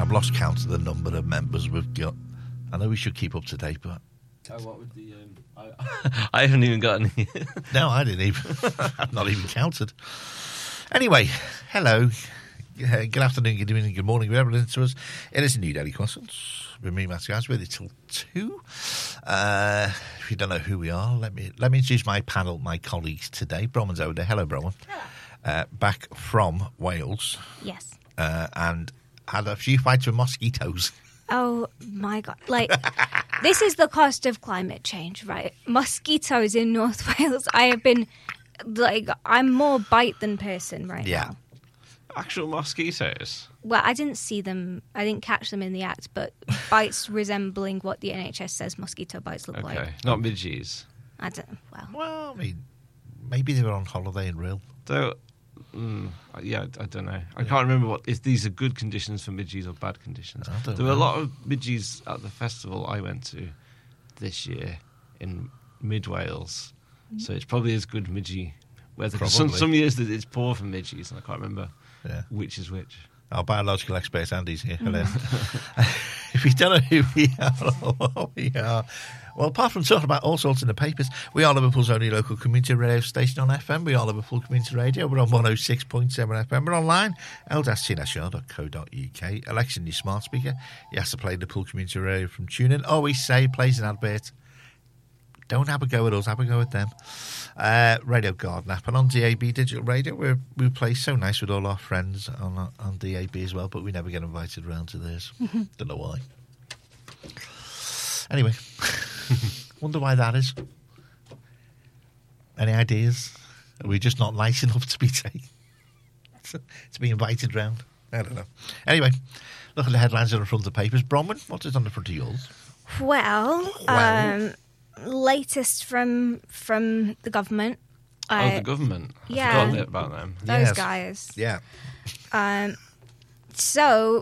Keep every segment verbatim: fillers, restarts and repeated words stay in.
I've lost count of the number of members we've got. I know we should keep up to date, but... Oh, what with the... Um, I, I haven't even got any. No, I didn't even. I've not even counted. Anyway, hello. Uh, good afternoon, good evening, good morning, wherever listening to us. It is a new Daily Croissants. With me, Matthew Guys, with you till two. Uh, if you don't know who we are, let me let me introduce my panel, my colleagues today. Bronwyn's over there. Hello, Bronwyn. Hello. Uh, back from Wales. Yes. Uh, and had a few fights with mosquitoes. Oh, my God. Like, this is the cost of climate change, right? Mosquitoes in North Wales. I have been, like, I'm more bite than person right Yeah. now. Actual mosquitoes? Well, I didn't see them. I didn't catch them in the act, but bites resembling what the N H S says mosquito bites look Okay, like. not midges. I don't, well. Well, I mean, maybe they were on holiday in real. Though, mm, yeah, I don't know. I can't remember what if these are good conditions for midges or bad conditions. I don't There were a know. lot of midges at the festival I went to this year in mid Wales, so it's probably as good midgie weather. 'Cause Some, Probably. some years that it's poor for midges, and I can't remember Yeah. which is which. Our biological expert Andy's here. Hello. If you don't know who we are or what we are, well, apart from talking about all sorts in the papers, we are Liverpool's only local community radio station on F M. We are Liverpool Community Radio. We're on one oh six point seven F M. We're online, l dash t n s r dot co dot u k. Alexa, your smart speaker. You have to play Liverpool Community Radio from TuneIn. Always say, plays an advert. Don't have a go at us, have a go at them. Uh, Radio Garden app and on D A B Digital Radio, we're, we play so nice with all our friends on on D A B as well, but we never get invited around to theirs. Don't know why. Anyway, wonder why that is. Any ideas? Are we just not nice enough to be taken, to be invited round? I don't know. Anyway, look at the headlines on the front of the papers. Bronwyn, what is on the front of yours? Well, Well. um, latest from from the government. oh, Uh, the government. I yeah. forgot about them. Those Yes. guys. Yeah. Um, so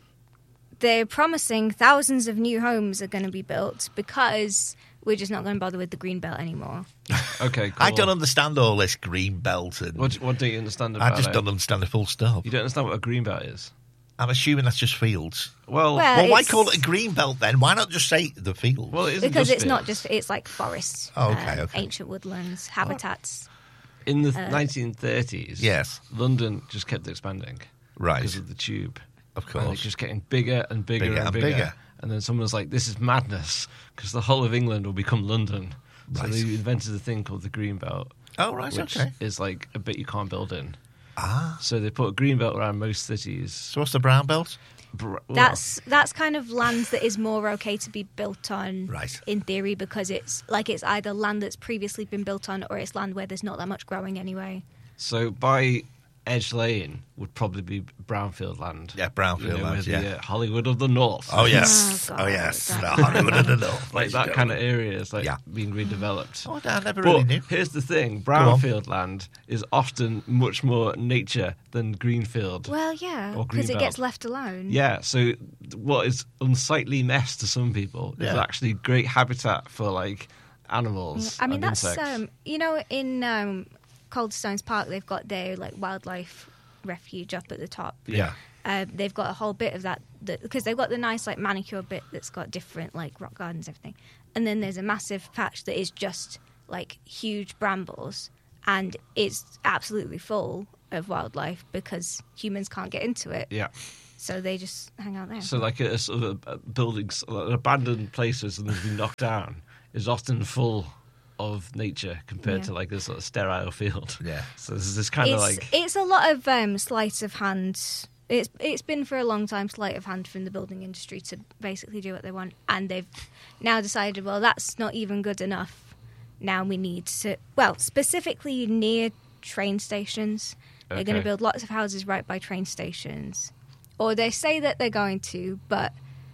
they're promising thousands of new homes are going to be built because we're just not going to bother with the green belt anymore. Okay, cool. I don't understand all this green belt and What, what don't you understand about I just it? don't understand the full stop. You don't understand what a green belt is? I'm assuming that's just fields. Well, Well, Well, why it's- call it a green belt then? Why not just say the field? well, it isn't Because just it's not fields. just, it's like forests, Oh, okay, um, okay. ancient woodlands, habitats. In the uh, nineteen thirties, Yes. London just kept expanding Right. because of the tube. Of And course. it's just getting bigger and bigger, Bigger and and bigger. bigger. And then someone was like, this is madness because the whole of England will become London. So Right. they invented a thing called the green belt, Oh, right, which okay. is like a bit you can't build in. Ah. So they put a green belt around most cities. So what's the brown belt? Br- well, That's that's kind of land that is more okay to be built on, Right. in theory, because it's like it's either land that's previously been built on or it's land where there's not that much growing anyway. So by Edge Lane would probably be brownfield land. Yeah, brownfield You know, land, where the, yeah. uh, Hollywood of the North. Oh, yes. Oh, Oh, God, yes. God. The Hollywood of the North. Like that kind of area is like Yeah. being redeveloped. Oh, I never But really knew. here's the thing: on. brownfield land is often much more nature than greenfield. Well, yeah, Or because it greenbelt. gets left alone. Yeah, so th- what is unsightly mess to some people is Yeah. actually great habitat for like animals. I mean, and that's insects. um, you know, in um, Coldstones Park, they've got their like wildlife refuge up at the top. yeah. Uh, they've got a whole bit of that because they've got the nice like manicure bit that's got different like rock gardens, everything, and then there's a massive patch that is just like huge brambles, and it's absolutely full of wildlife because humans can't get into it, Yeah. so they just hang out there. So like a, a sort of a buildings, like abandoned places and they've been knocked down is often full of nature compared Yeah. to like a sort of sterile field. Yeah. So there's this kind of it's, like it's a lot of um, sleight of hand. It's it's been for a long time sleight of hand from the building industry to basically do what they want, and they've now decided, well, that's not even good enough. Now we need to, well, specifically near train stations. They're going Okay. to build lots of houses right by train stations, or they say that they're going to, but.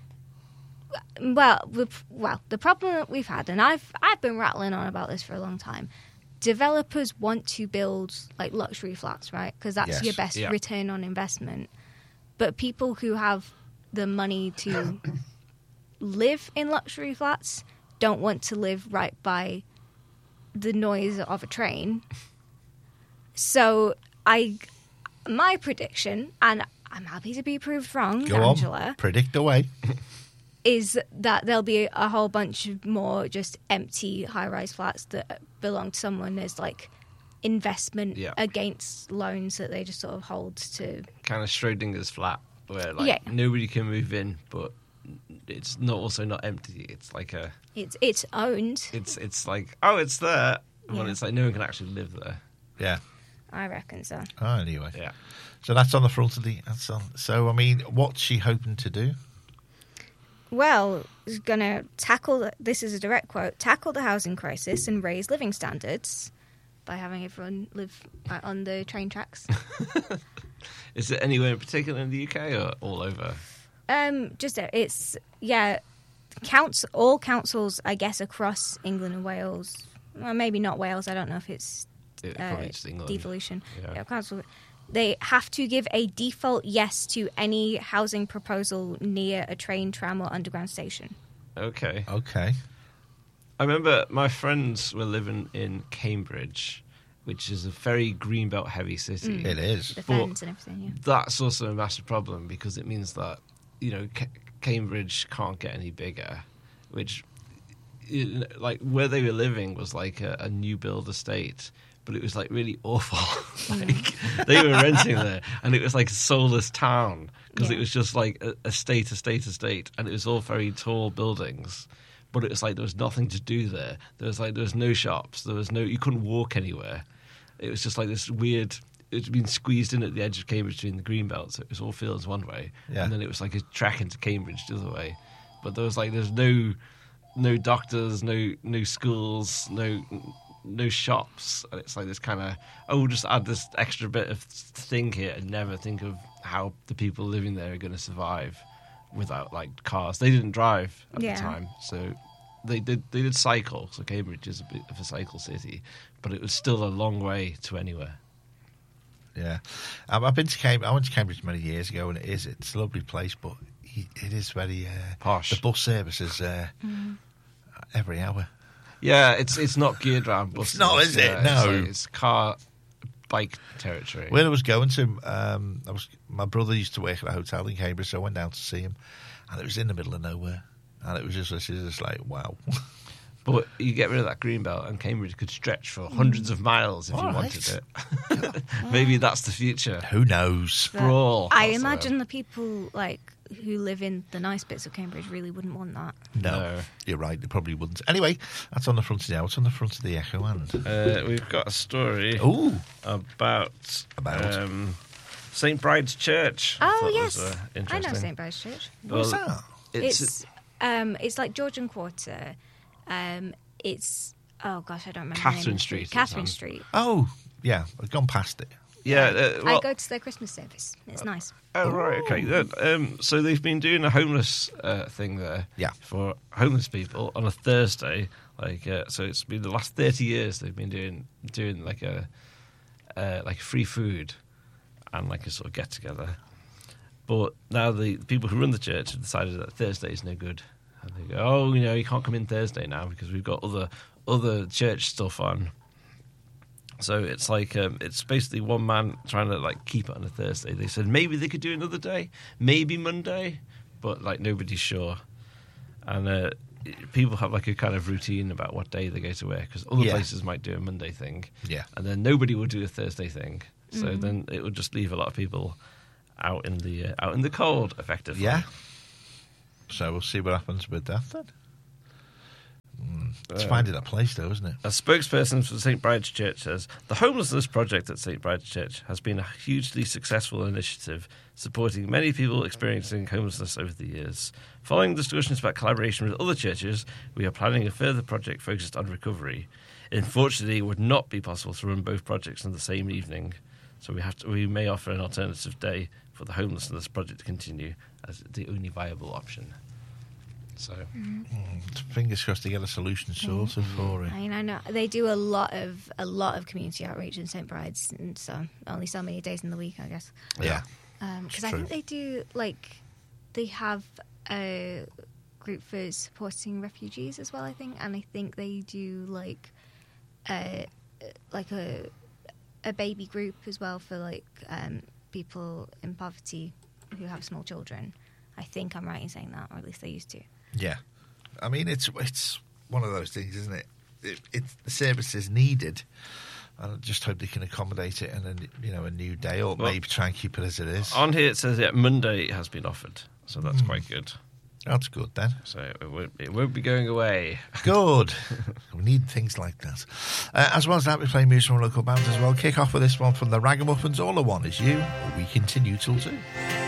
Well, the- well, the problem that we've had, and I've I've been rattling on about this for a long time. Developers want to build like luxury flats, right? Because that's Yes. your best Yeah. return on investment. But people who have the money to live in luxury flats don't want to live right by the noise of a train. So I, my prediction, and I'm happy to be proved wrong, Go Angela, on, predict away. is that there'll be a whole bunch of more just empty high-rise flats that belong to someone as like investment Yeah. against loans that they just sort of hold to. Kind of Schrodinger's flat, where like Yeah. nobody can move in, but it's not also not empty. It's like a, It's it's owned, it's it's like oh, it's there, but Yeah. it's like no one can actually live there. Yeah. I reckon so. Oh, anyway. Yeah. So that's on the front of the. That's on. So I mean, what's she hoping to do? Well, is going to tackle, the- this is a direct quote, tackle the housing crisis and raise living standards by having everyone live uh, on the train tracks. Is it anywhere in particular in the U K or all over? um, just, uh, it's, yeah, counts, all councils, I guess, across England and Wales, well, maybe not Wales, I don't know if it's It, uh, probably just England. devolution. Yeah. Yeah, council, they have to give a default yes to any housing proposal near a train, tram or underground station. Okay. Okay. I remember my friends were living in Cambridge, which is a very greenbelt heavy city. It is. The But- fence and everything, yeah. That's also a massive problem because it means that, you know, C- Cambridge can't get any bigger, which, you know, like, where they were living was like a, a new build estate, but it was like really awful. Like, they were renting there, and it was like a soulless town because Yeah. it was just like a, estate, estate, estate, and it was all very tall buildings. But it was like there was nothing to do there. There was like there was no shops. There was no you couldn't walk anywhere. It was just like this weird. It's been squeezed in at the edge of Cambridge between the green belts. So it was all fields one way, Yeah. and then it was like a track into Cambridge the other way. But there was like there's no no doctors, no no schools, no no shops, and it's like this kind of oh we'll just add this extra bit of thing here and never think of how the people living there are going to survive without like cars. They didn't drive at Yeah. the time, so they did they did cycle. So Cambridge is a bit of a cycle city, but it was still a long way to anywhere. Yeah. Um, I've been to Cambridge. I went to Cambridge many years ago, and it is. It's a lovely place, but it is very uh, Posh. The bus service is uh, every hour. Yeah, it's it's not geared around buses. not, is it? Yeah, No. it's, like, it's car bike territory. Where I was going to, um, I was my brother used to work at a hotel in Cambridge, so I went down to see him, and it was in the middle of nowhere, and it was just, it was just like wow. But you get rid of that green belt, and Cambridge could stretch for hundreds of miles if All you right. wanted it. Maybe that's the future. Who knows? Sprawl. I That's the imagine word. the people like who live in the nice bits of Cambridge really wouldn't want that. No, No. you're right. They probably wouldn't. Anyway, that's on the front of the What's on the front of the Echo and Uh, we've got a story ooh, about, About? um, Saint Bride's Church. I Oh thought yes, was, uh, I know interesting. Saint Bride's Church. what's Well, that? It's, It's um, it's like Georgian Quarter. Um, it's oh gosh, I don't remember. the name of Catherine the Street it's Catherine on. Street. Oh, yeah, I've gone past it. yeah. Uh, well, I go to their Christmas service. It's nice. Oh right, okay. Yeah, Um, so they've been doing a homeless uh, thing there, Yeah. for homeless people on a Thursday. Like, uh, so it's been the last thirty years they've been doing doing like a uh, like free food and like a sort of get together. But now the people who run the church have decided that Thursday is no good, and they go, oh, you know, you can't come in Thursday now because we've got other other church stuff on. So it's like um, it's basically one man trying to like keep it on a Thursday. They said maybe they could do another day, maybe Monday, but like nobody's sure. And uh, people have like a kind of routine about what day they go to work because other Yeah. places might do a Monday thing, Yeah. and then nobody will do a Thursday thing. So Mm-hmm. then it would just leave a lot of people out in the uh, out in the cold, effectively. Yeah. So we'll see what happens with that then. Mm. It's Uh, finding a place though, isn't it? A spokesperson for Saint Bride's Church says the homelessness project at Saint Bride's Church has been a hugely successful initiative, supporting many people experiencing homelessness over the years. Following discussions about collaboration with other churches, we are planning a further project focused on recovery. Unfortunately, it would not be possible to run both projects on the same evening, so we have to, we may offer an alternative day for the homelessness project to continue as the only viable option. So. Fingers crossed to get a solution sorted for it. I mean, I know they do a lot of a lot of community outreach in Saint Bride's, and so only so many days in the week, I guess. Yeah. Because It's I true. think they do like they have a group for supporting refugees as well. I think, and I think they do like a like a a baby group as well for like um, people in poverty who have small children. I think I'm right in saying that, or at least they used to. Yeah. I mean, it's it's one of those things, isn't it? it it's the service is needed. I just hope they can accommodate it in a, you know, a new day, or Well, maybe try and keep it as it is. On here it says yeah, Monday it has been offered, so that's Mm. quite good. That's good then. So it won't, it won't be going away. Good. We need things like that. Uh, as well as that, we play music from local bands as well. Kick off with this one from the Ragamuffins. All I Want Is You. We continue till two.